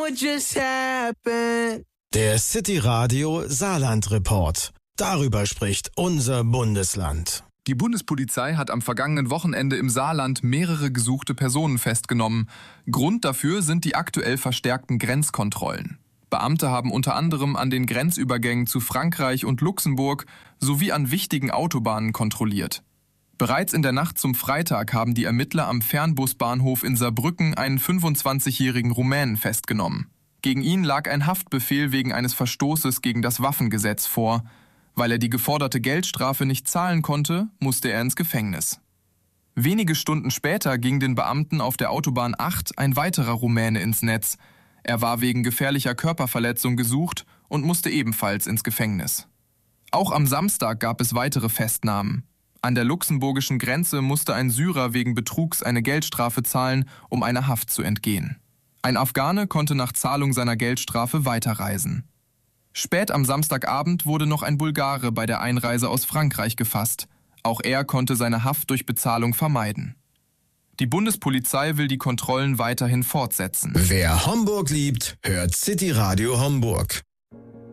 what just happened? Der City Radio Saarland Report. Darüber spricht unser Bundesland. Die Bundespolizei hat am vergangenen Wochenende im Saarland mehrere gesuchte Personen festgenommen. Grund dafür sind die aktuell verstärkten Grenzkontrollen. Beamte haben unter anderem an den Grenzübergängen zu Frankreich und Luxemburg sowie an wichtigen Autobahnen kontrolliert. Bereits in der Nacht zum Freitag haben die Ermittler am Fernbusbahnhof in Saarbrücken einen 25-jährigen Rumänen festgenommen. Gegen ihn lag ein Haftbefehl wegen eines Verstoßes gegen das Waffengesetz vor. Weil er die geforderte Geldstrafe nicht zahlen konnte, musste er ins Gefängnis. Wenige Stunden später ging den Beamten auf der Autobahn 8 ein weiterer Rumäne ins Netz. Er war wegen gefährlicher Körperverletzung gesucht und musste ebenfalls ins Gefängnis. Auch am Samstag gab es weitere Festnahmen. An der luxemburgischen Grenze musste ein Syrer wegen Betrugs eine Geldstrafe zahlen, um einer Haft zu entgehen. Ein Afghane konnte nach Zahlung seiner Geldstrafe weiterreisen. Spät am Samstagabend wurde noch ein Bulgare bei der Einreise aus Frankreich gefasst. Auch er konnte seine Haft durch Bezahlung vermeiden. Die Bundespolizei will die Kontrollen weiterhin fortsetzen. Wer Homburg liebt, hört City Radio Homburg.